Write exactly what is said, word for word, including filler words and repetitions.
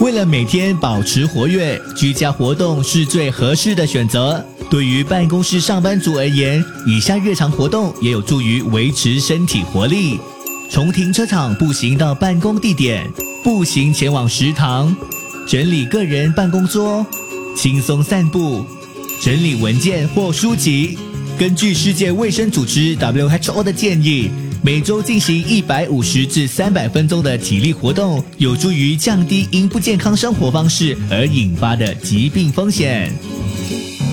为了每天保持活跃，居家活动是最合适的选择。对于办公室上班族而言，以下日常活动也有助于维持身体活力。从停车场步行到办公地点，步行前往食堂，整理个人办公桌，轻松散步，整理文件或书籍。根据世界卫生组织 W H O 的建议，每周进行一百五十至三百分钟的体力活动，有助于降低因不健康生活方式而引发的疾病风险。